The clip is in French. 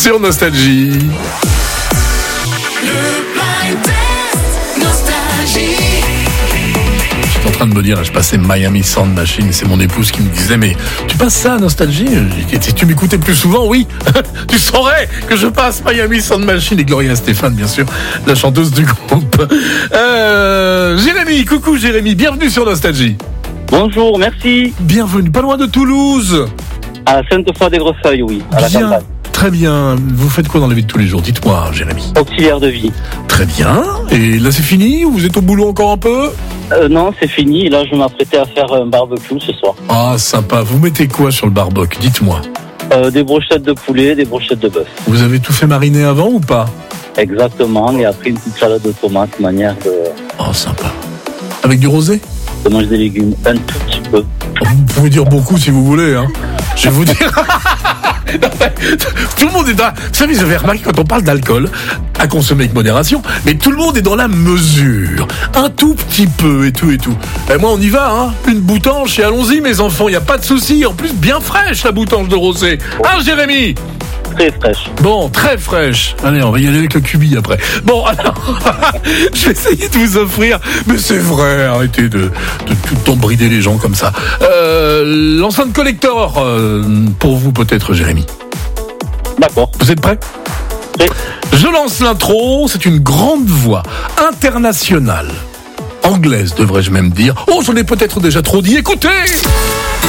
sur Nostalgie. En train de me dire, je passais Miami Sound Machine, c'est mon épouse qui me disait, mais tu passes ça, Nostalgie? Si tu m'écoutais plus souvent, oui, tu saurais que je passe Miami Sound Machine, et Gloria Stéphane, bien sûr, la chanteuse du groupe. Jérémy, coucou Jérémy, bienvenue sur Nostalgie. Bonjour, merci. Bienvenue, pas loin de Toulouse. À Sainte-Foy-des-Grosfeuilles, oui, à la Bien, campagne. très bien. Vous faites quoi dans la vie de tous les jours? Dites-moi, Jérémy. Auxiliaire de vie. Très bien. Et là, c'est fini? Vous êtes au boulot encore un peu? Non, c'est fini. Là, je m'apprêtais à faire un barbecue ce soir. Ah, sympa. Vous mettez quoi sur le barbecue? Dites-moi. Des brochettes de poulet, des brochettes de bœuf. Vous avez tout fait mariner avant ou pas? Exactement. Et après, une petite salade de tomates, manière Oh, sympa. Avec du rosé? de manger des légumes. Un tout petit peu. Vous pouvez dire beaucoup si vous voulez, hein. Je vais vous dire. Non, mais, tout le monde est dans. Vous savez, j'avais remarqué quand on parle d'alcool, à consommer avec modération, mais tout le monde est dans la mesure. Un tout petit peu et tout et tout. Et moi, on y va, hein. Une boutanche et allons-y, mes enfants. Il n'y a pas de souci. En plus, bien fraîche, la boutanche de rosé. Hein, Jérémy? Très fraîche. Bon, très fraîche. Allez, on va y aller avec le cubi après. Bon, alors, je vais essayer de vous offrir, mais c'est vrai, arrêtez de tout embrider les gens comme ça. L'enceinte collector, pour vous peut-être, Jérémy. D'accord. Vous êtes prêts? Prêt. Je lance l'intro, c'est une grande voix internationale. Anglaise, devrais-je même dire. Oh, j'en ai peut-être déjà trop dit. Écoutez!